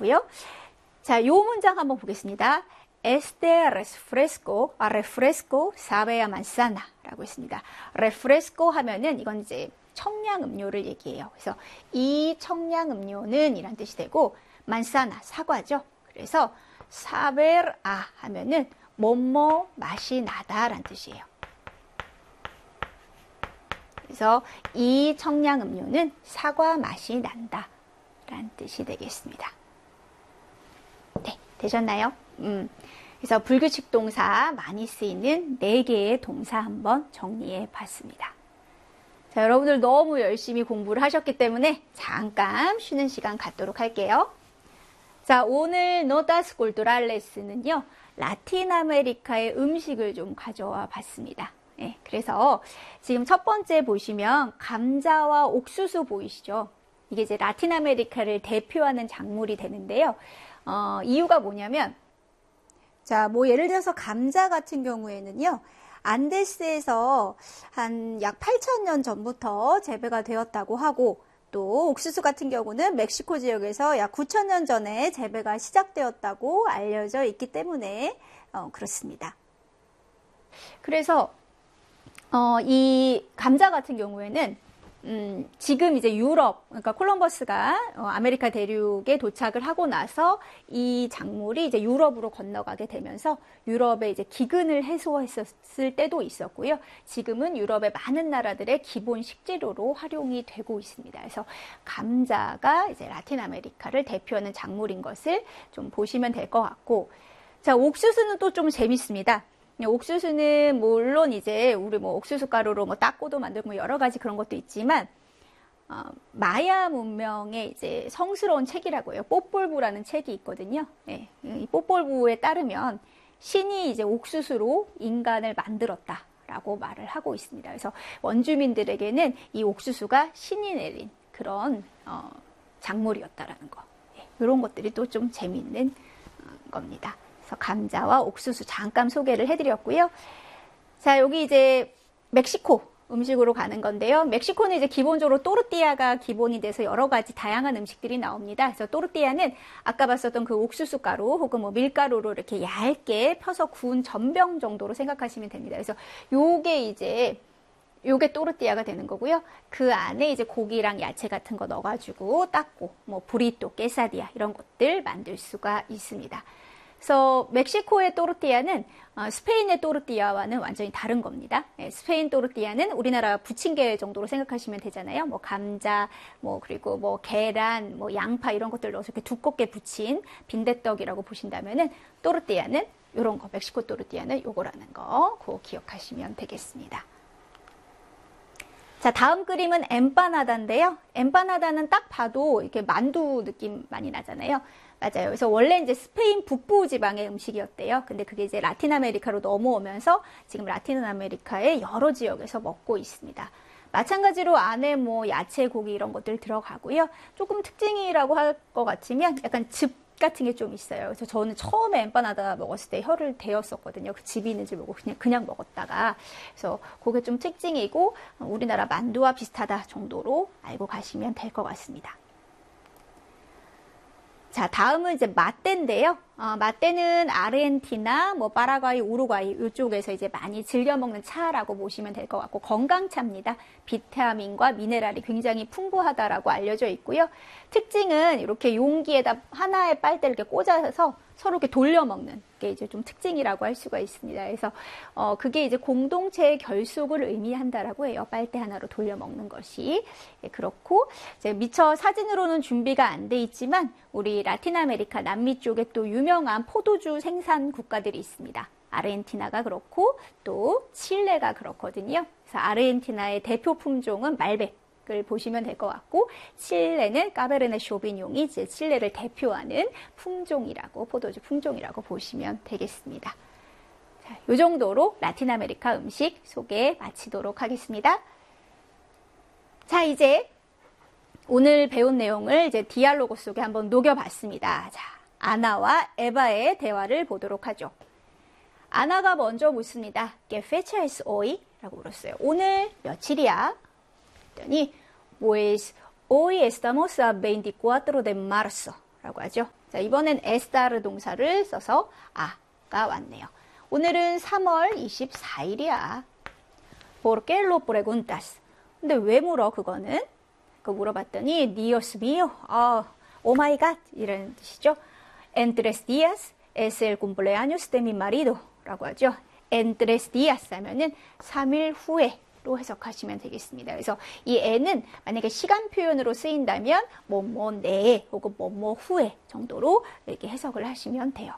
되겠고요. 자, 요 문장 한번 보겠습니다. Este refresco sabe a manzana 라고 했습니다. refresco 하면은 이건 이제 청량음료를 얘기해요. 그래서 이 청량음료는 이란 뜻이 되고 manzana, 사과죠. 그래서 saber a 하면은 뭐뭐 맛이 나다 라는 뜻이에요. 그래서 이 청량음료는 사과 맛이 난다 라는 뜻이 되겠습니다. 네, 되셨나요? 그래서 불규칙 동사 많이 쓰이는 4개의 동사 한번 정리해 봤습니다. 자, 여러분들 너무 열심히 공부를 하셨기 때문에 잠깐 쉬는 시간 갖도록 할게요. 자, 오늘 Notas Culturales는요, 라틴 아메리카의 음식을 좀 가져와 봤습니다. 네, 그래서 지금 첫 번째 보시면 감자와 옥수수 보이시죠? 이게 이제 라틴 아메리카를 대표하는 작물이 되는데요. 이유가 뭐냐면, 자, 뭐 예를 들어서 감자 같은 경우에는요, 안데스에서 한 약 8,000년 전부터 재배가 되었다고 하고, 또 옥수수 같은 경우는 멕시코 지역에서 약 9,000년 전에 재배가 시작되었다고 알려져 있기 때문에 그렇습니다. 그래서 이 감자 같은 경우에는 지금 이제 유럽, 그러니까 콜럼버스가 아메리카 대륙에 도착을 하고 나서 이 작물이 이제 유럽으로 건너가게 되면서 유럽에 이제 기근을 해소했었을 때도 있었고요. 지금은 유럽의 많은 나라들의 기본 식재료로 활용이 되고 있습니다. 그래서 감자가 이제 라틴 아메리카를 대표하는 작물인 것을 좀 보시면 될 것 같고, 자, 옥수수는 또 좀 재밌습니다. 옥수수는 물론 이제 우리 뭐 옥수수 가루로 뭐 딱꼬도 만들고 뭐 여러 가지 그런 것도 있지만 마야 문명의 이제 성스러운 책이라고 해요. 뽀폴부라는 책이 있거든요. 네, 이 뽀폴부에 따르면 신이 이제 옥수수로 인간을 만들었다라고 말을 하고 있습니다. 그래서 원주민들에게는 이 옥수수가 신이 내린 그런 작물이었다라는 거. 네, 이런 것들이 또 좀 재미있는 겁니다. 그래서 감자와 옥수수 잠깐 소개를 해드렸고요. 자, 여기 이제 멕시코 음식으로 가는 건데요. 멕시코는 이제 기본적으로 또르띠아가 기본이 돼서 여러 가지 다양한 음식들이 나옵니다. 그래서 또르띠아는 아까 봤었던 그 옥수수 가루 혹은 뭐 밀가루로 이렇게 얇게 펴서 구운 전병 정도로 생각하시면 됩니다. 그래서 요게 또르띠아가 되는 거고요. 그 안에 이제 고기랑 야채 같은 거 넣어가지고 닦고 뭐 브리또, 깨사디아 이런 것들 만들 수가 있습니다. 그래서 멕시코의 또르띠아는 스페인의 또르띠아와는 완전히 다른 겁니다. 네, 스페인 또르띠아는 우리나라 부침개 정도로 생각하시면 되잖아요. 뭐 감자, 뭐 그리고 뭐 계란, 뭐 양파 이런 것들 넣어서 이렇게 두껍게 부친 빈대떡이라고 보신다면은 또르띠아는 이런 거, 멕시코 또르띠아는 요거라는 거, 그거 기억하시면 되겠습니다. 자, 다음 그림은 엠파나다인데요. 엠파나다는 딱 봐도 이렇게 만두 느낌 많이 나잖아요. 맞아요. 그래서 원래 이제 스페인 북부 지방의 음식이었대요. 근데 그게 이제 라틴 아메리카로 넘어오면서 지금 라틴 아메리카의 여러 지역에서 먹고 있습니다. 마찬가지로 안에 뭐 야채, 고기 이런 것들 들어가고요. 조금 특징이라고 할 것 같으면 약간 즙 같은 게 좀 있어요. 그래서 저는 처음에 엠파나다 먹었을 때 혀를 대었었거든요. 그 즙이 있는지 모르고 그냥 먹었다가. 그래서 그게 좀 특징이고 우리나라 만두와 비슷하다 정도로 알고 가시면 될 것 같습니다. 자, 다음은 이제 마떼인데요. 마떼는 아르헨티나, 뭐 파라과이, 우루과이 이쪽에서 이제 많이 즐겨 먹는 차라고 보시면 될 것 같고 건강차입니다. 비타민과 미네랄이 굉장히 풍부하다라고 알려져 있고요. 특징은 이렇게 용기에다 하나의 빨대를 이렇게 꽂아서 서로 이렇게 돌려 먹는 게 이제 좀 특징이라고 할 수가 있습니다. 그래서 그게 이제 공동체의 결속을 의미한다라고 해요. 빨대 하나로 돌려 먹는 것이. 예, 그렇고 이제 미처 사진으로는 준비가 안 돼 있지만 우리 라틴 아메리카 남미 쪽에 또 유명한 포도주 생산 국가들이 있습니다. 아르헨티나가 그렇고 또 칠레가 그렇거든요. 그래서 아르헨티나의 대표 품종은 말백을 보시면 될 것 같고 칠레는 까베르네 쇼비뇽이 이제 칠레를 대표하는 품종이라고 포도주 품종이라고 보시면 되겠습니다. 자, 이 정도로 라틴 아메리카 음식 소개 마치도록 하겠습니다. 자, 이제 오늘 배운 내용을 이제 디알로그 속에 한번 녹여봤습니다. 자, 아나와 에바의 대화를 보도록 하죠. 아나가 먼저 묻습니다. ¿Qué fecha es hoy? 라고 물었어요. 오늘 며칠이야? 그랬더니 Pues hoy estamos a 24 de marzo 라고 하죠. 자, 이번엔 에스타르 동사를 써서 아가 왔네요. 오늘은 3월 24일이야. ¿Por qué lo preguntas? 근데 왜 물어, 그거는? 그 물어봤더니, Dios mío, oh my God, 이런 뜻이죠. En 3 días es el cumpleaños de mi marido. 라고 하죠. En 3 días 하면은 3일 후에로 해석하시면 되겠습니다. 그래서 이 en은 만약에 시간 표현으로 쓰인다면 뭐뭐 내에 혹은 뭐뭐 후에 정도로 이렇게 해석을 하시면 돼요.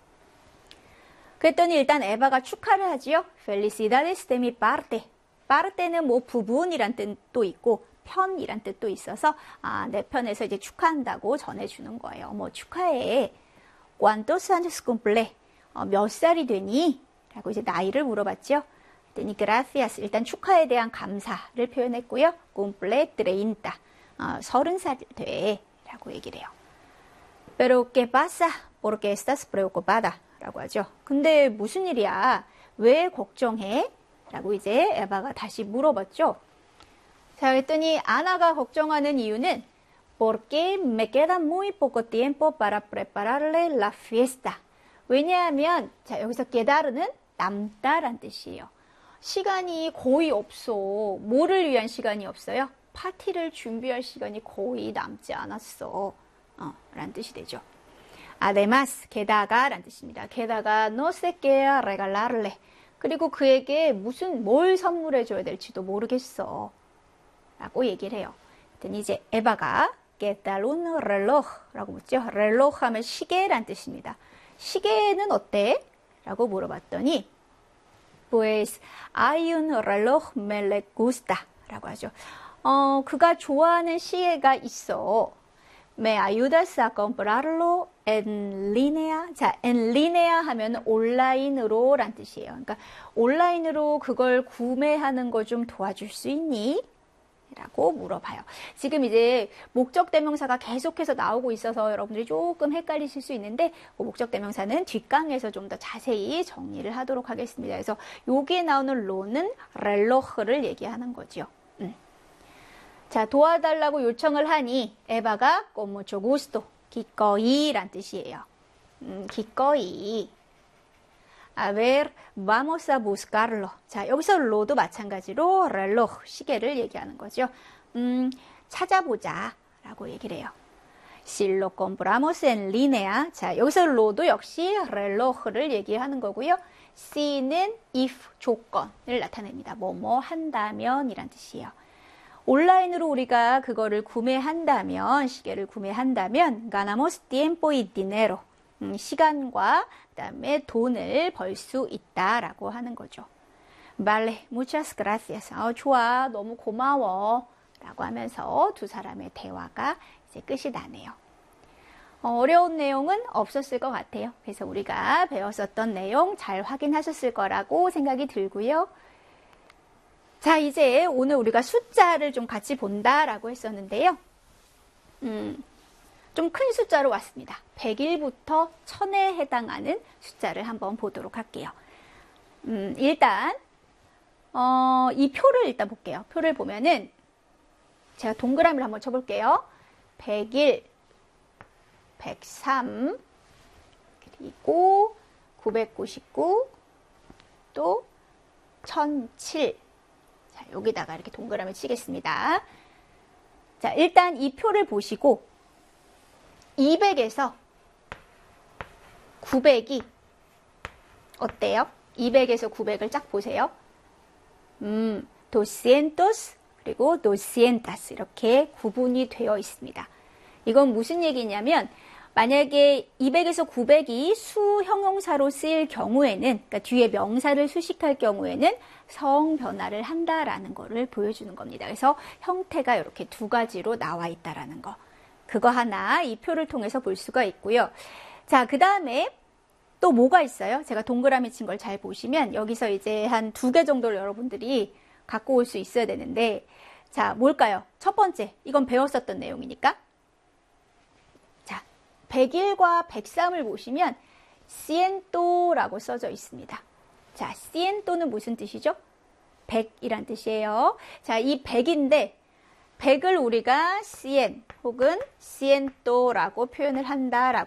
그랬더니 일단 에바가 축하를 하지요. Felicidades de mi parte. parte는 뭐 부분이란 뜻도 있고 편이란 뜻도 있어서 내 편에서 이제 축하한다고 전해주는 거예요. 뭐 축하해. ¿Cuántos años cumple? 몇 살이 되니? 라고 이제 나이를 물어봤죠. 그랬더니 gracias. 일단 축하에 대한 감사를 표현했고요. cumple 30. 30살 돼. 라고 얘기를 해요. Pero ¿qué pasa? ¿Por qué estás preocupada? 라고 하죠. 근데 무슨 일이야? 왜 걱정해? 라고 이제 에바가 다시 물어봤죠. 자, 그랬더니 아나가 걱정하는 이유는 porque me queda muy poco tiempo para prepararle la fiesta. 왜냐하면 자, 여기서 quedar는 남다란 뜻이에요. 시간이 거의 없어. 뭐를 위한 시간이 없어요? 파티를 준비할 시간이 거의 남지 않았어. 라는 뜻이 되죠. Además, 게다가 라는 뜻입니다. 게다가 no sé qué regalarle. 그리고 그에게 뭘 선물해 줘야 될지도 모르겠어. 라고 얘기를 해요. 그랬더니 이제 에바가 ¿Qué tal un reloj? 라고 묻죠. reloj 하면 시계란 뜻입니다. 시계는 어때? 라고 물어봤더니 Pues hay un reloj me le gusta. 라고 하죠. 그가 좋아하는 시계가 있어. ¿Me ayudas a comprarlo en línea? 자, en línea 하면 온라인으로 란 뜻이에요. 그러니까 온라인으로 그걸 구매하는 거 좀 도와줄 수 있니? 라고 물어봐요. 지금 이제 목적 대명사가 계속해서 나오고 있어서 여러분들이 조금 헷갈리실 수 있는데 목적 대명사는 뒷강에서 좀 더 자세히 정리를 하도록 하겠습니다. 그래서 여기에 나오는 로는 렐로흐를 얘기하는 거죠. 자, 도와달라고 요청을 하니 에바가 con mucho gusto, 기꺼이 란 뜻이에요. 기꺼이. A ver, vamos a buscarlo. 자, 여기서 로도 마찬가지로 reloj, 시계를 얘기하는 거죠. 찾아보자 라고 얘기를 해요. Si lo compramos en línea. 자, 여기서 로도 역시 reloj를 얘기하는 거고요. C는 if, 조건을 나타냅니다. 뭐뭐 한다면 이란 뜻이에요. 온라인으로 우리가 그거를 구매한다면, 시계를 구매한다면 ganamos tiempo y dinero. 시간과 그다음에 돈을 벌 수 있다라고 하는 거죠. Vale, muchas gracias. 좋아, 너무 고마워. 라고 하면서 두 사람의 대화가 이제 끝이 나네요. 어려운 내용은 없었을 것 같아요. 그래서 우리가 배웠었던 내용 잘 확인하셨을 거라고 생각이 들고요. 자, 이제 오늘 우리가 숫자를 좀 같이 본다라고 했었는데요. 좀 큰 숫자로 왔습니다. 100일부터 1000에 해당하는 숫자를 한번 보도록 할게요. 일단 이 표를 일단 볼게요. 표를 보면은 제가 동그라미를 한번 쳐볼게요. 100일, 103, 그리고 999, 또 1007. 자, 여기다가 이렇게 동그라미 치겠습니다. 자, 일단 이 표를 보시고 200에서 900이 어때요? 200에서 900을 쫙 보세요. 200 그리고 200 이렇게 구분이 되어 있습니다. 이건 무슨 얘기냐면 만약에 200에서 900이 수 형용사로 쓰일 경우에는 그러니까 뒤에 명사를 수식할 경우에는 성 변화를 한다라는 거를 보여주는 겁니다. 그래서 형태가 이렇게 두 가지로 나와 있다라는 거. 그거 하나 이 표를 통해서 볼 수가 있고요. 자, 그 다음에 또 뭐가 있어요? 제가 동그라미 친 걸 잘 보시면 여기서 이제 한 2개 정도를 여러분들이 갖고 올 수 있어야 되는데 자, 뭘까요? 첫 번째, 이건 배웠었던 내용이니까. 자, 101과 103을 보시면 ciento라고 써져 있습니다. 자, ciento는 무슨 뜻이죠? 100이란 뜻이에요. 자, 이 100인데 100을 우리가 cien 혹은 ciento라고 표현을 한다라고